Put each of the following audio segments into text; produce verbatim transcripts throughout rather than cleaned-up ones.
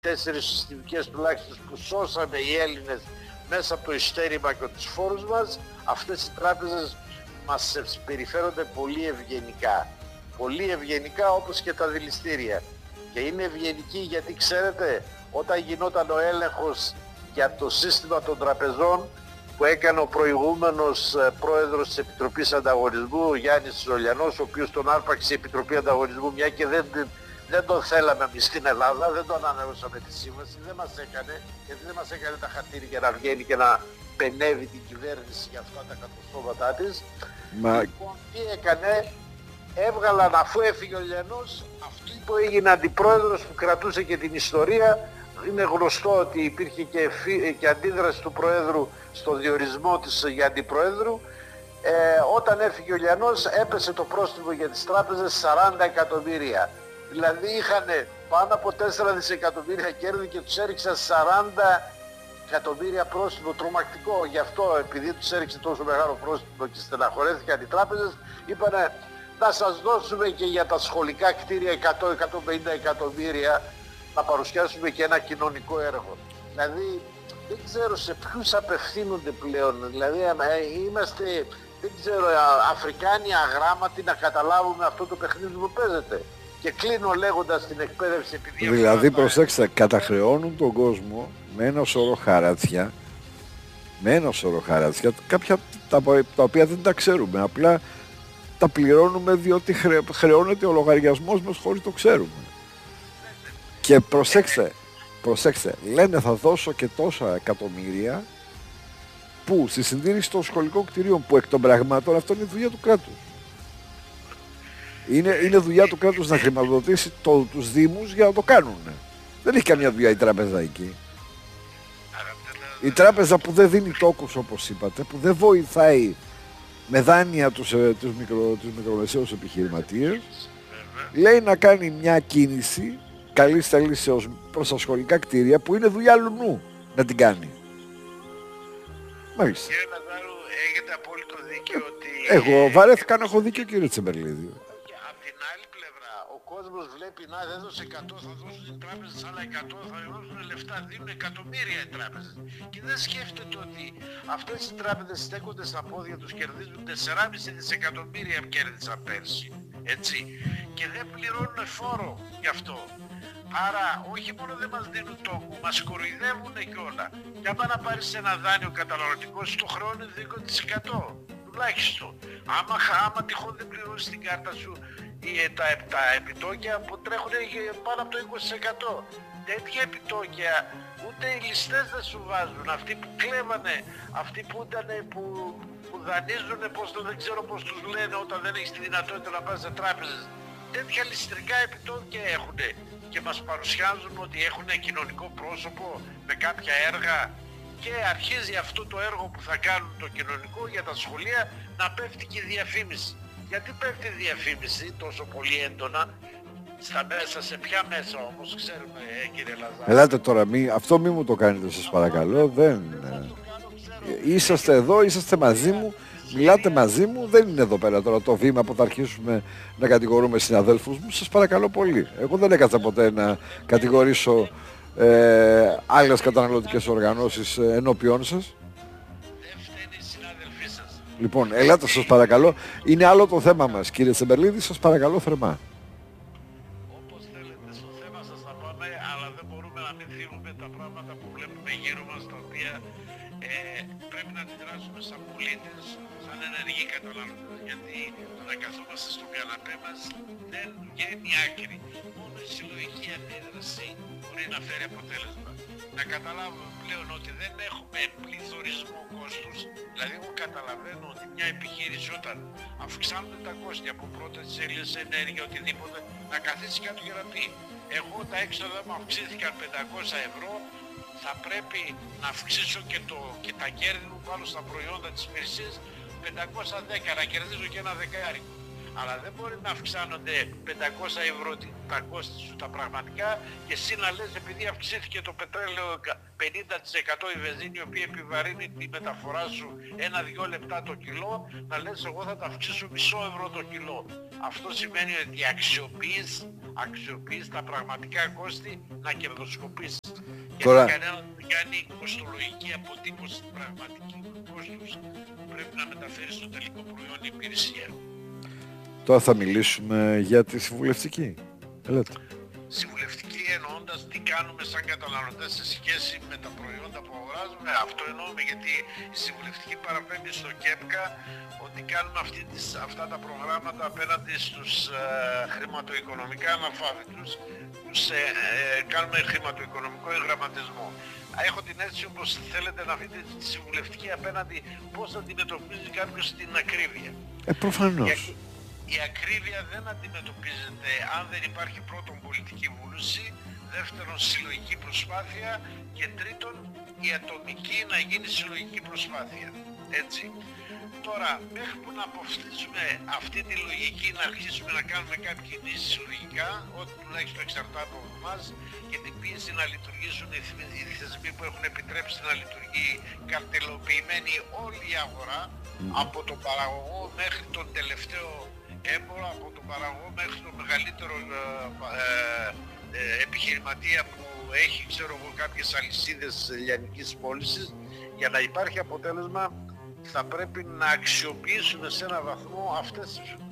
τέσσερις συστημικές τουλάχιστον που σώσαμε οι Έλληνες μέσα από το ειστέρημα και τους φόρους μας, αυτές οι τράπεζες μας περιφέρονται πολύ ευγενικά. Πολύ ευγενικά, όπως και τα δηληστήρια. Και είναι ευγενικοί γιατί ξέρετε, όταν γινόταν ο έλεγχος για το σύστημα των τραπεζών που έκανε ο προηγούμενος πρόεδρος της Επιτροπής Ανταγωνισμού, ο Γιάννης Ζολιανός, ο οποίος τον άρπαξε η Επιτροπή Ανταγωνισμού, μια και δεν, δεν τον θέλαμε εμείς στην Ελλάδα, δεν τον ανανεώσαμε τη σύμβαση, δεν μας έκανε, γιατί δεν μας έκανε τα χαρτίρια για να βγαίνει και να πενεύει την κυβέρνηση για αυτά τα κατοστώματά της. Μα... Λοιπόν, τι έκανε, έβγαλαν, αφού έφυγε ο Λιανός, αυτή που έγινε αντιπρόεδρος που κρατούσε και την ιστορία. Είναι γνωστό ότι υπήρχε και, φι... και αντίδραση του Προέδρου στο διορισμό της για αντιπροέδρου. Ε, όταν έφυγε ο Λιανός έπεσε το πρόστιμο για τις τράπεζες σαράντα εκατομμύρια. Δηλαδή είχαν πάνω από τέσσερα δισεκατομμύρια κέρδη και τους έριξαν σαράντα εκατομμύρια πρόστιμο, τρομακτικό. Γι' αυτό, επειδή τους έριξε τόσο μεγάλο πρόστιμο και στεναχωρέθηκαν οι τράπεζες, είπανε να σας δώσουμε και για τα σχολικά κτίρια εκατό με εκατόν πενήντα εκατομμύρια, να παρουσιάσουμε και ένα κοινωνικό έργο. Δηλαδή δεν ξέρω σε ποιους απευθύνονται πλέον, δηλαδή είμαστε, δεν ξέρω, Αφρικάνοι αγράμματοι να καταλάβουμε αυτό το παιχνίδι που παίζεται. Και κλείνω λέγοντας την εκπαίδευση, επειδή... Δηλαδή προσέξτε, καταχρεώνουν τον κόσμο με ένα σωρό χαράτσια, με ένα σωρό χαράτσια, κάποια τα, τα οποία δεν τα ξέρουμε, απλά τα πληρώνουμε διότι χρε, χρεώνεται ο λογαριασμός μας χωρίς το ξέρουμε. Και προσέξτε, προσέξτε, λένε θα δώσω και τόσα εκατομμύρια που στη συντήρηση των σχολικών κτηρίων, που εκ των πραγμάτων αυτό είναι δουλειά του κράτους. Είναι, είναι δουλειά του κράτους να χρηματοδοτήσει το, τους δήμους για να το κάνουν. Δεν έχει καμιά δουλειά η τράπεζα εκεί. Η τράπεζα που δεν δίνει τόκους, όπως είπατε, που δεν βοηθάει με δάνεια τους, τους, μικρο, τους μικρομεσαίους επιχειρηματίες, λέει να κάνει μια κίνηση καλής θελήσεως προς τα σχολικά κτίρια που είναι δουλειά λουνού να την κάνει. Μάλιστα. Κύριε Ναζάρου, έχετε απόλυτο δίκιο ότι... Εγώ βαρέθηκα να έχω δίκιο, κύριε Τσεμπερλίδη. Και απ' την άλλη πλευρά, ο κόσμος βλέπει να δεν έδωσε εκατό, θα δώσουν οι τράπεζες άλλα εκατό, θα δώσουν λεφτά, δίνουν εκατομμύρια οι τράπεζες. Και δεν σκέφτεται ότι αυτές οι τράπεζες στέκονται στα πόδια τους, κερδίζουν τέσσερα κόμμα πέντε δισεκατομμύρια κέρδισαν πέρσι. Έτσι. Και δεν πληρώνουν φόρο γι' αυτό. Άρα όχι μόνο δεν μας δίνουν τόκο, μας κοροϊδεύουν κιόλα. Και άμα να πάρεις ένα δάνειο καταναλωτικό, στο χρόνο είναι δύο τοις εκατό τουλάχιστον. Άμα, άμα τυχόν δεν πληρώνεις την κάρτα σου ή, τα, τα επιτόκια που τρέχουν πάνω από το είκοσι τοις εκατό. Τέτοια επιτόκια ούτε οι ληστές δεν σου βάζουν. Αυτοί που κλέβανε, αυτοί που, ήταν, που, που δανείζουν, πώς το, δεν ξέρω πώς τους λένε όταν δεν έχεις τη δυνατότητα να πας σε τράπεζες. Τέτοια ληστρικά επιτόκια έχουν και μας παρουσιάζουν ότι έχουν κοινωνικό πρόσωπο με κάποια έργα και αρχίζει αυτό το έργο που θα κάνουν το κοινωνικό για τα σχολεία να πέφτει και η διαφήμιση. Γιατί πέφτει η διαφήμιση τόσο πολύ έντονα στα μέσα, σε ποια μέσα όμως, ξέρουμε ε, κύριε Λαζάρου. Ελάτε τώρα, μη, αυτό μη μου το κάνετε σας παρακαλώ, δεν... Είσαστε εδώ, είσαστε μαζί μου, μιλάτε μαζί μου, δεν είναι εδώ πέρα τώρα το βήμα που θα αρχίσουμε να κατηγορούμε συναδέλφους μου, σας παρακαλώ πολύ. Εγώ δεν έκατσα ποτέ να κατηγορήσω ε, άλλες καταναλωτικές οργανώσεις ε, ενώπιόν σας. Δεν φταίνε οι συνάδελφοί σας. Λοιπόν, ελάτε σας παρακαλώ, είναι άλλο το θέμα μας, κύριε Τσεμπερλίδη, σας παρακαλώ θερμά. Όπως θέλετε στο θέμα σας θα πάμε, αλλά δεν μπορούμε να μην θύμουμε τα πράγματα που βλέπουμε γύρω μας, τα οποία ε, πρέπει να αντιδράσουμε σαν πολίτες, σαν ενεργοί καταναλωτές, γιατί το να καθόμαστε στον καναπέ μας δεν βγαίνει άκρη. Μόνο η συλλογική αντίδραση μπορεί να φέρει αποτέλεσμα. Να καταλάβουμε πλέον ότι δεν έχουμε πληθωρισμό κόστους, δηλαδή εγώ καταλαβαίνω ότι μια επιχείρηση όταν αυξάνονται τα κόστη από πρώτα της ύλης, ενέργεια, οτιδήποτε, να καθίσει κάτω για να πει εγώ τα έξοδα μου αυξήθηκαν πεντακόσια ευρώ, θα πρέπει να αυξήσω και, το, και τα κέρδη μου πάνω στα προϊόντα της υπηρεσίας πεντακόσια δέκα, να κερδίζω και ένα δεκάρικο. Αλλά δεν μπορεί να αυξάνονται πεντακόσια ευρώ τα κόστη σου τα πραγματικά και εσύ να λες επειδή αυξήθηκε το πετρέλαιο πενήντα τοις εκατό η βενζίνη η οποία επιβαρύνει τη μεταφορά σου ένα δύο λεπτά το κιλό, να λες εγώ θα τα αυξήσω μισό ευρώ το κιλό. Αυτό σημαίνει ότι αξιοποιείς αξιοποιείς τα πραγματικά κόστη να κερδοσκοπήσεις. Τώρα... Γιατί κανένα δεν κάνει κοστολογική αποτύπωση στην πραγματική κόστους που πρέπει να μεταφέρει στο τελικό προϊόν η υπηρεσία. Τώρα θα μιλήσουμε για τη συμβουλευτική. Έλατε. Συμβουλευτική εννοώντας τι κάνουμε σαν καταναλωτές σε σχέση με τα προϊόντα που αγοράζουμε. Αυτό εννοούμε, γιατί η συμβουλευτική παραπέμπει στο ΚΕΠΚΑ ότι κάνουμε αυτή τις, αυτά τα προγράμματα απέναντι στους ε, χρηματοοικονομικά αναλφάβητους, τους ε, ε, κάνουμε χρηματοοικονομικό εγγραμματισμό. Έχω την αίσθηση, όπως θέλετε να δείτε τη συμβουλευτική απέναντι πώς αντιμετωπίζει κάποιος την ακρίβεια. Ε, προφανώς. Η, η ακρίβεια δεν αντιμετωπίζεται αν δεν υπάρχει πρώτον πολιτική βούληση, δεύτερον συλλογική προσπάθεια και τρίτον η ατομική να γίνει συλλογική προσπάθεια. Έτσι. Τώρα, μέχρι που να αποφασίσουμε αυτή τη λογική, να αρχίσουμε να κάνουμε κάποιες κινήσεις συλλογικά, ό,τι τουλάχιστον εξαρτάται από εμάς, και την πίεση να λειτουργήσουν οι θεσμοί που έχουν επιτρέψει να λειτουργεί καρτελοποιημένη όλη η αγορά, mm. από τον παραγωγό μέχρι τον τελευταίο έμπορο, από τον παραγωγό μέχρι τον μεγαλύτερο ε, ε, ε, επιχειρηματία που έχει, ξέρω εγώ, κάποιες αλυσίδες λιανικής πώλησης, για να υπάρχει αποτέλεσμα. Θα πρέπει να αξιοποιήσουμε σε έναν βαθμό αυτές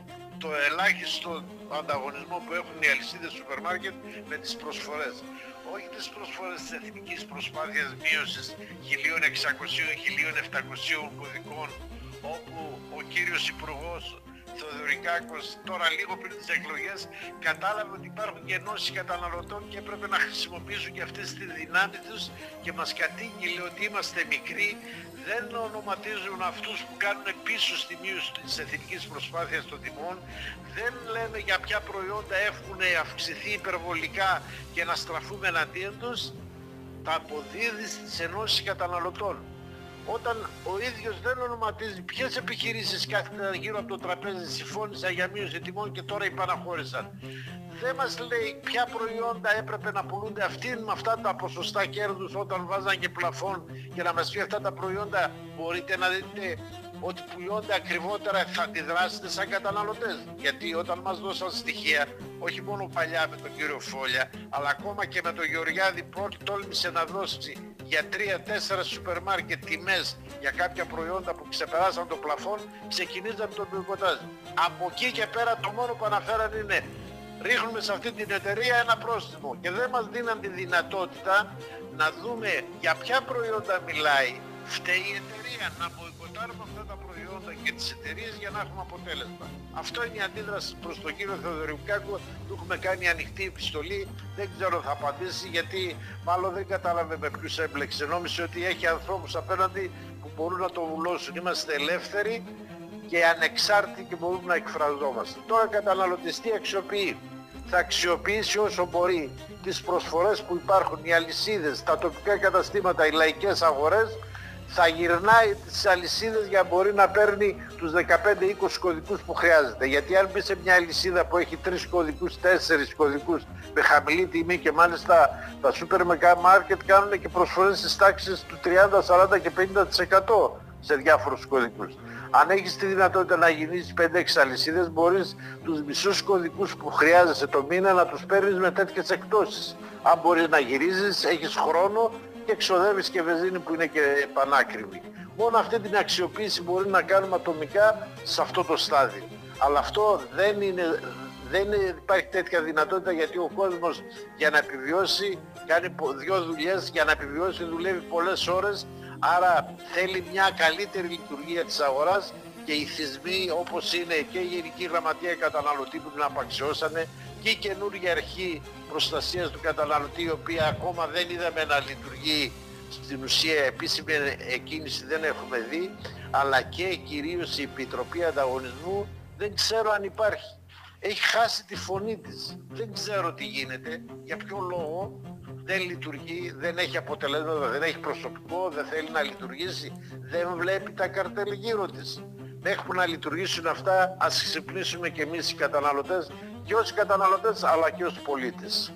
το ελάχιστο ανταγωνισμό που έχουν οι αλυσίδες σούπερ μάρκετ με τις προσφορές. Όχι τις προσφορές της εθνικής προσπάθειας μείωσης χίλια εξακόσια με χίλια επτακόσια κωδικών, όπου ο κύριος Υπουργός Θεοδωρικάκος τώρα λίγο πριν τις εκλογές κατάλαβε ότι υπάρχουν και ενώσεις καταναλωτών και έπρεπε να χρησιμοποιήσουν και αυτές τις δυνάμεις τους και μας κατήγγειλε ότι είμαστε μικροί. Δεν ονοματίζουν αυτούς που κάνουν πίσω στη μείωση της εθνικής προσπάθειας των τιμών, δεν λένε για ποια προϊόντα έχουν αυξηθεί υπερβολικά και να στραφούμε εναντίον τους, τα αποδίδει στις ενώσεις καταναλωτών. Όταν ο ίδιος δεν ονοματίζει ποιες επιχειρήσεις κάθηκαν γύρω από το τραπέζι, συμφώνησαν για μείωση τιμών και τώρα υπαναχώρησαν. Δεν μας λέει ποια προϊόντα έπρεπε να πουλούνται αυτήν με αυτά τα ποσοστά κέρδους όταν βάζαν και πλαφόν, και να μας πει αυτά τα προϊόντα μπορείτε να δείτε ότι πουλούνται ακριβότερα, θα αντιδράσετε σαν καταναλωτές. Γιατί όταν μας δώσαν στοιχεία, όχι μόνο παλιά με τον κύριο Φόλια, αλλά ακόμα και με τον Γεωργιάδη που τόλμησε να δώσει για τρία τέσσερα σούπερ μάρκετ τιμές για κάποια προϊόντα που ξεπεράσαν το πλαφόν, ξεκινήσαν τον μποϊκοτάζ. Από εκεί και πέρα το μόνο που αναφέραν είναι ρίχνουμε σε αυτή την εταιρεία ένα πρόστιμο και δεν μας δίναν τη δυνατότητα να δούμε για ποια προϊόντα μιλάει. Φταίει η εταιρεία να μποϊκοτάρουμε αυτά τα προϊόντα και τις εταιρείες για να έχουμε αποτέλεσμα. Αυτό είναι η αντίδραση προς τον κύριο Θεοδωρικάκο. Του έχουμε κάνει ανοιχτή επιστολή. Δεν ξέρω θα απαντήσει, γιατί μάλλον δεν κατάλαβε με ποιους έμπλεξε. Νόμιζε ότι έχει ανθρώπους απέναντι που μπορούν να το βουλώσουν. Είμαστε ελεύθεροι και ανεξάρτητοι και μπορούμε να εκφραζόμαστε. Τώρα καταναλωτής τι αξιοποιεί? Θα αξιοποιήσει όσο μπορεί τις προσφορές που υπάρχουν, οι αλυσίδες, τα τοπικά καταστήματα, οι λαϊκές αγορές. Θα γυρνάει τις αλυσίδες για να μπορεί να παίρνει τους δεκαπέντε είκοσι κωδικούς που χρειάζεται. Γιατί αν μπει σε μια αλυσίδα που έχει τρεις κωδικούς, τέσσερις κωδικούς με χαμηλή τιμή, και μάλιστα τα σούπερ μάρκετ κάνουν και προσφορές στις τάξεις του τριάντα, σαράντα και πενήντα τοις εκατό σε διάφορους κωδικούς. Αν έχεις τη δυνατότητα να γυρίσεις πέντε έξι αλυσίδες, μπορείς τους μισούς κωδικούς που χρειάζεσαι το μήνα να τους παίρνεις με τέτοιες εκπτώσεις. Αν μπορείς να γυρίσεις, έχεις χρόνο και εξοδεύεις και βενζίνη που είναι και πανάκριβη. Μόνο αυτή την αξιοποίηση μπορεί να κάνουμε ατομικά σε αυτό το στάδιο. Αλλά αυτό δεν είναι, δεν υπάρχει τέτοια δυνατότητα, γιατί ο κόσμος για να επιβιώσει κάνει δύο δουλειές, για να επιβιώσει δουλεύει πολλές ώρες, άρα θέλει μια καλύτερη λειτουργία της αγοράς, και οι θεσμοί όπως είναι και η Γενική Γραμματεία Καταναλωτή που την απαξιώσανε και η καινούργια αρχή προστασίας του καταναλωτή, η οποία ακόμα δεν είδαμε να λειτουργεί στην ουσία, επίσημη εκκίνηση δεν έχουμε δει, αλλά και κυρίως η Επιτροπή Ανταγωνισμού δεν ξέρω αν υπάρχει. Έχει χάσει τη φωνή της. Δεν ξέρω τι γίνεται, για ποιο λόγο δεν λειτουργεί, δεν έχει αποτελέσματα, δεν έχει προσωπικό, δεν θέλει να λειτουργήσει, δεν βλέπει τα καρτέλ γύρω της. Μέχρι που να λειτουργήσουν αυτά, ας ξυπνήσουμε και εμείς οι καταναλωτές, και ως καταναλωτές αλλά και ως πολίτες.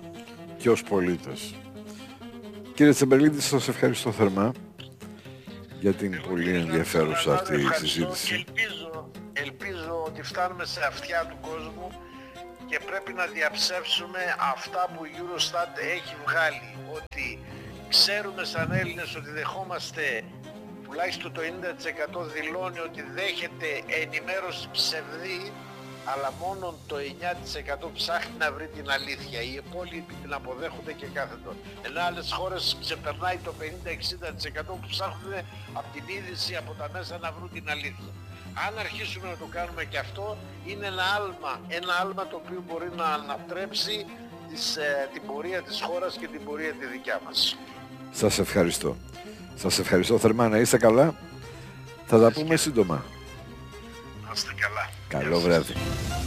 Και ως πολίτες. Κύριε Τσεμπερλίδη, σας ευχαριστώ θερμά για την Εγώ πολύ ενδιαφέρουσα αυτή η συζήτηση. Ελπίζω, ελπίζω ότι φτάνουμε σε αυτιά του κόσμου και πρέπει να διαψεύσουμε αυτά που η Eurostat έχει βγάλει, ότι ξέρουμε σαν Έλληνες ότι δεχόμαστε, τουλάχιστον το ενενήντα τοις εκατό δηλώνει ότι δέχεται ενημέρωση ψευδή, αλλά μόνο το εννιά τοις εκατό ψάχνει να βρει την αλήθεια. Οι υπόλοιποι την αποδέχονται και κάθετο. Ενώ άλλες χώρες ξεπερνάει το πενήντα με εξήντα τοις εκατό που ψάχνουν από την είδηση, από τα μέσα να βρουν την αλήθεια. Αν αρχίσουμε να το κάνουμε και αυτό, είναι ένα άλμα, ένα άλμα το οποίο μπορεί να ανατρέψει τις, ε, την πορεία της χώρας και την πορεία τη δικιά μας. Σας ευχαριστώ. Σας ευχαριστώ θερμά, να είστε καλά. Θα τα πούμε σύντομα. Να είστε καλά. Καλό βράδυ.